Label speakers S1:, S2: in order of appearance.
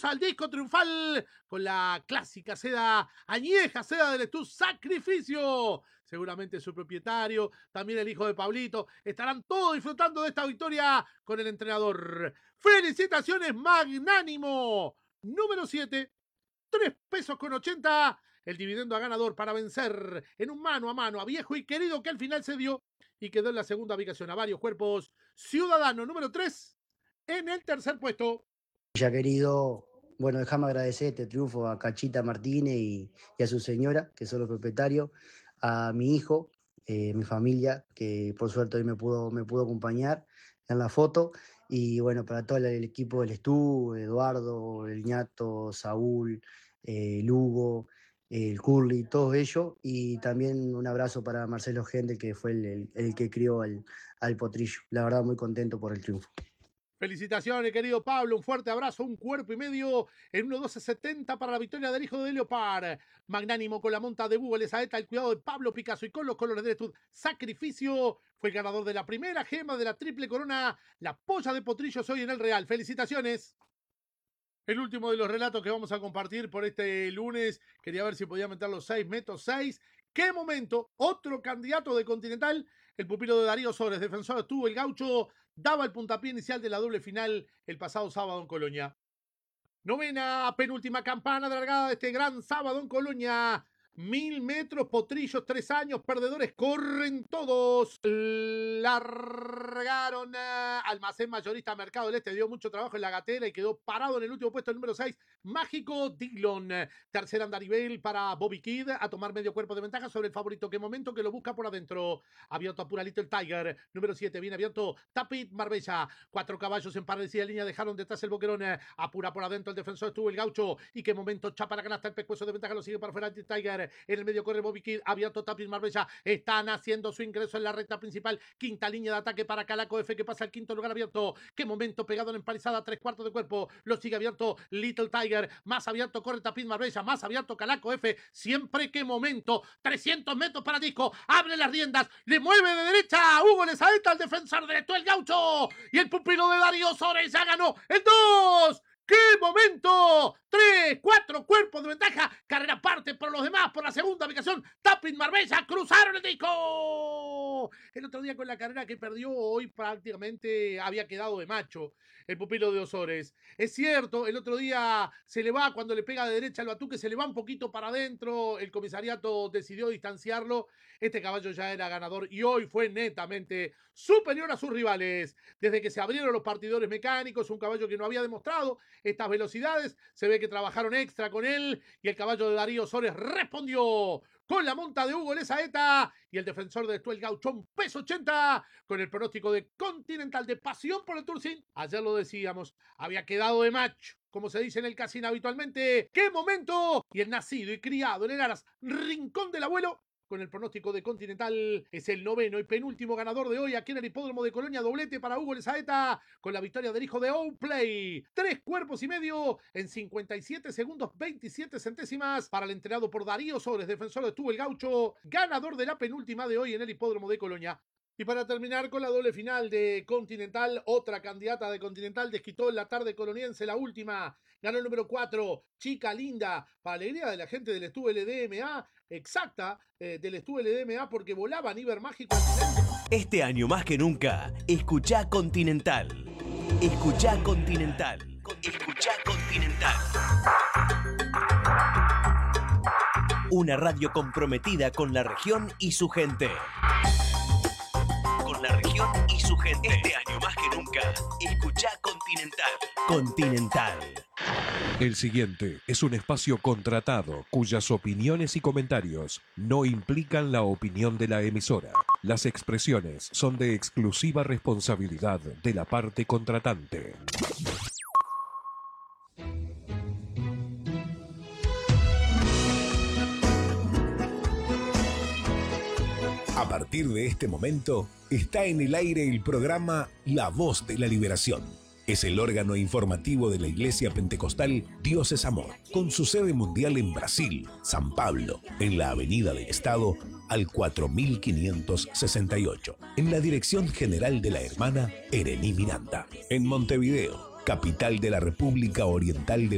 S1: lanza el disco triunfal con la clásica seda, añeja seda del Estú Sacrificio. Seguramente su propietario, también el hijo de Pablito, estarán todos disfrutando de esta victoria con el entrenador. ¡Felicitaciones, Magnánimo! Número 7, 3 pesos con 80. El dividendo a ganador para vencer en un mano a mano a Viejo y Querido, que al final se dio y quedó en la segunda ubicación a varios cuerpos. Ciudadano número 3 en el tercer puesto.
S2: Ya querido, bueno, déjame agradecer este triunfo a Cachita Martínez y a su señora, que son los propietarios, a mi hijo, mi familia, que por suerte hoy me pudo acompañar en la foto, y bueno, para todo el equipo del Estú, Eduardo, el Ñato, Saúl, Lugo, el Curly, todos ellos, y también un abrazo para Marcelo Gente, que fue el que crió al Potrillo. La verdad, muy contento por el triunfo.
S1: Felicitaciones, querido Pablo, un fuerte abrazo, un cuerpo y medio en 1.12.70 para la victoria del hijo de Leopard. Magnánimo con la monta de Google Saeta, el cuidado de Pablo Picasso y con los colores del Estud Sacrificio. Fue el ganador de la primera gema de la triple corona, la polla de Potrillos hoy en el Real. Felicitaciones. El último de los relatos que vamos a compartir por este lunes, quería ver si podía meter los 6 metros 6. ¿Qué momento? Otro candidato de Continental, el pupilo de Darío Sores, defensor estuvo el gaucho, daba el puntapié inicial de la doble final el pasado sábado en Colonia. Novena, penúltima campana de largada de este gran sábado en Colonia. 1000 metros, Potrillos, 3 años, perdedores, corren todos. Largaron Almacén Mayorista Mercado del Este, dio mucho trabajo en la gatera y quedó parado en el último puesto, el número 6, Mágico Dillon. Tercer andarivel para Bobby Kid, a tomar medio cuerpo de ventaja sobre el favorito. Qué momento que lo busca por adentro. Abierto apuralito el Tiger. Número 7, bien abierto, Tapit Marbella. 4 caballos en parecida línea, dejaron detrás el boquerón. Apura por adentro el defensor, estuvo el gaucho. Y qué momento, chapa la canasta, el pescuezo de ventaja, lo sigue para fuera el Tiger. En el medio corre Bobby Kid, abierto Tapis Marbella, están haciendo su ingreso en la recta principal, quinta línea de ataque para Calaco F, que pasa al quinto lugar abierto. Qué momento, pegado en empalizada, 3/4 de cuerpo, lo sigue abierto Little Tiger, más abierto corre Tapis Marbella, más abierto Calaco F, siempre qué momento, 300 metros para Disco, abre las riendas, le mueve de derecha, Hugo Lezaeta, el defensor derecho, el gaucho, y el pupilo de Darío Sores ya ganó el 2. ¡Qué momento! 3, 4 cuerpos de ventaja. Carrera aparte por los demás. Por la segunda ubicación, Tapin Marbella cruzaron el disco. El otro día con la carrera que perdió, hoy prácticamente había quedado de macho el pupilo de Osores. Es cierto, el otro día se le va, cuando le pega de derecha al batuque, se le va un poquito para adentro. El comisariato decidió distanciarlo. Este caballo ya era ganador y hoy fue netamente superior a sus rivales. Desde que se abrieron los partidores mecánicos, un caballo que no había demostrado estas velocidades, se ve que trabajaron extra con él y el caballo de Darío Sores respondió con la monta de Hugo Lezaeta y el defensor de esto, el gauchón, peso 80, con el pronóstico de Continental de pasión por el Turcín. Ayer lo decíamos, había quedado de macho, como se dice en el casino habitualmente. ¡Qué momento! Y el nacido y criado en el Aras Rincón del Abuelo, con el pronóstico de Continental, es el noveno y penúltimo ganador de hoy aquí en el hipódromo de Colonia. Doblete para Hugo Lezaeta con la victoria del hijo de Outplay. 3 cuerpos y medio en 57 segundos 27 centésimas para el entrenado por Darío Sores, defensor de Estuvo el Gaucho, ganador de la penúltima de hoy en el hipódromo de Colonia. Y para terminar con la doble final de Continental, otra candidata de Continental desquitó en la tarde coloniense, la última. Ganó el número 4, Chica Linda, para alegría de la gente del Estú LDMA, exacta, del Estú LDMA, porque volaba a Iber Mágico.
S3: Este año más que nunca, escuchá Continental. Escuchá Continental. Escuchá Continental. Una radio comprometida con la región y su gente. Con la región y su gente. Este año más que nunca, escuchá Continental. Continental.
S4: El siguiente es un espacio contratado cuyas opiniones y comentarios no implican la opinión de la emisora. Las expresiones son de exclusiva responsabilidad de la parte contratante.
S5: A partir de este momento, está en el aire el programa La Voz de la Liberación. Es el órgano informativo de la Iglesia Pentecostal Dios es Amor, con su sede mundial en Brasil, San Pablo, en la Avenida del Estado, al 4568, en la dirección general de la hermana Erení Miranda. En Montevideo, capital de la República Oriental de